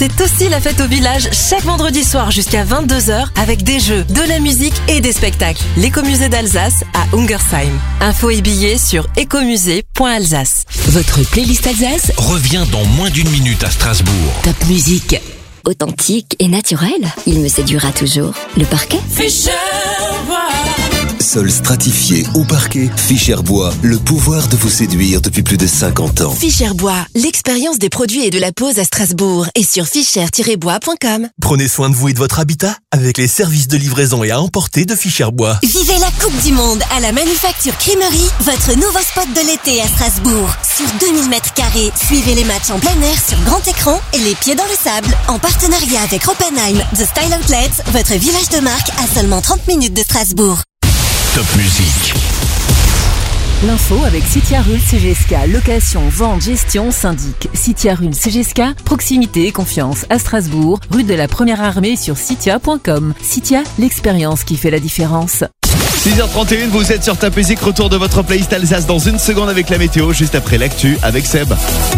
C'est aussi la fête au village chaque vendredi soir jusqu'à 22h avec des jeux, de la musique et des spectacles. L'écomusée d'Alsace à Ungersheim. Infos et billets sur ecomusée.alsace. Votre playlist Alsace revient dans moins d'une minute à Strasbourg. Top musique. Authentique et naturel, il me séduira toujours. Le parquet Fischer Bois. Sol stratifié ou parquet, Fischer Bois, le pouvoir de vous séduire depuis plus de 50 ans. Fischer Bois, l'expérience des produits et de la pose à Strasbourg et sur fischer-bois.com. Prenez soin de vous et de votre habitat avec les services de livraison et à emporter de Fischer Bois. Vivez la Coupe du Monde à la Manufacture Crèmerie, votre nouveau spot de l'été à Strasbourg. Sur 2000 m², suivez les matchs en plein air sur grand écran et les pieds dans le sable. En partenariat avec Oppenheim, The Style Outlets, votre village de marque à seulement 30 minutes de Strasbourg. Top musique. L'info avec Citia Rule CGSK, location, vente, gestion, syndic. Citia Rule CGSK, proximité et confiance à Strasbourg, rue de la Première Armée sur citia.com. Citia, l'expérience qui fait la différence. 6h31, vous êtes sur Top Musique, retour de votre playlist Alsace dans une seconde avec la météo, juste après l'actu avec Seb.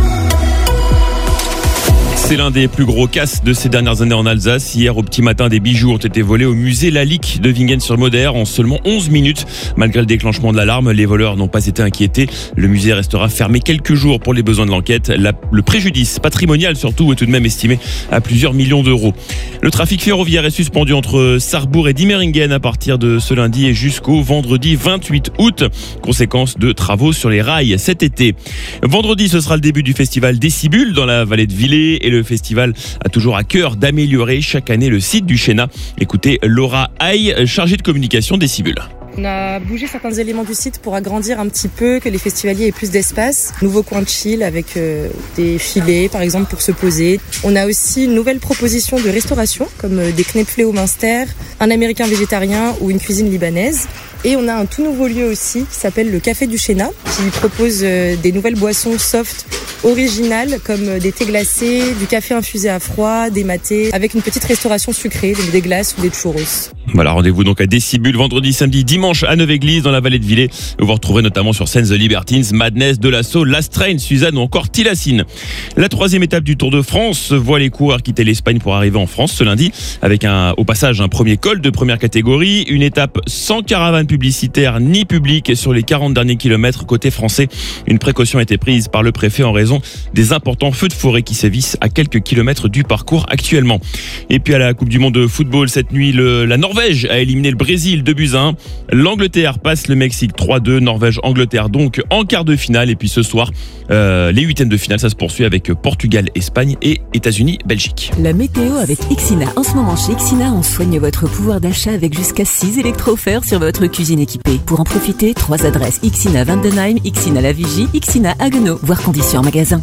C'est l'un des plus gros casses de ces dernières années en Alsace. Hier, au petit matin, des bijoux ont été volés au musée Lalique de Wingen-sur-Moder en seulement 11 minutes. Malgré le déclenchement de l'alarme, les voleurs n'ont pas été inquiétés. Le musée restera fermé quelques jours pour les besoins de l'enquête. Le préjudice patrimonial, surtout, est tout de même estimé à plusieurs millions d'euros. Le trafic ferroviaire est suspendu entre Sarrebourg et Diemeringen à partir de ce lundi et jusqu'au vendredi 28 août. Conséquence de travaux sur les rails cet été. Vendredi, ce sera le début du festival Décibule dans la vallée de Villers et le festival a toujours à cœur d'améliorer chaque année le site du Chénat. Écoutez Laura Haye, chargée de communication Décibule. On a bougé certains éléments du site pour agrandir un petit peu, que les festivaliers aient plus d'espace. Nouveau coin de chill avec des filets par exemple pour se poser. On a aussi une nouvelle proposition de restauration comme des knepflés au Münster, un américain végétarien ou une cuisine libanaise. Et on a un tout nouveau lieu aussi qui s'appelle le Café du Chénat qui propose des nouvelles boissons soft originales comme des thés glacés, du café infusé à froid, des matés avec une petite restauration sucrée, donc des glaces ou des churros. Voilà, rendez-vous donc à Décibule vendredi, samedi, dimanche à Neuve-Église dans la vallée de Villers. Vous retrouverez notamment sur scène The Libertines, Madness, Delasso, Last Train, Suzanne ou encore Tilassine. La troisième étape du Tour de France voit les coureurs quitter l'Espagne pour arriver en France ce lundi avec au passage un premier col de première catégorie, une étape sans caravane publicitaire ni public sur les 40 derniers kilomètres côté français. Une précaution a été prise par le préfet en raison des importants feux de forêt qui sévissent à quelques kilomètres du parcours actuellement. Et puis à la Coupe du Monde de football cette nuit, la Norvège a éliminé le Brésil 2-1. L'Angleterre passe le Mexique 3-2. Norvège-Angleterre donc en quart de finale. Et puis ce soir, les huitièmes de finale, ça se poursuit avec Portugal-Espagne et États-Unis-Belgique. La météo avec Ixina. En ce moment chez Ixina, on soigne votre pouvoir d'achat avec jusqu'à 6 électro-offerts sur votre cuisine équipée. Pour en profiter, 3 adresses: Ixina Vandenheim, Ixina La Vigie, Ixina Haguenau. Voir conditions en magasin.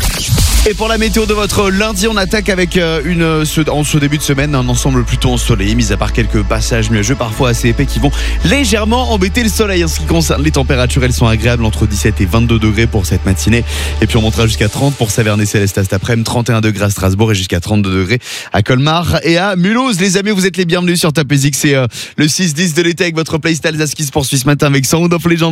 Et pour la météo de votre lundi, on attaque avec en ce début de semaine un ensemble plutôt ensoleillé, mis à part quelques passages nuageux, parfois assez épais, qui vont légèrement embêter le soleil. En ce qui concerne les températures, elles sont agréables entre 17 et 22 degrés pour cette matinée. Et puis on montera jusqu'à 30 pour Saverne et Célestat cet après-midi, 31 degrés à Strasbourg et jusqu'à 32 degrés à Colmar et à Mulhouse. Les amis, vous êtes les bienvenus sur Top Musique. C'est le 6-10 de l'été avec votre playlist Alsace qui se poursuit ce matin avec Sound of Legend.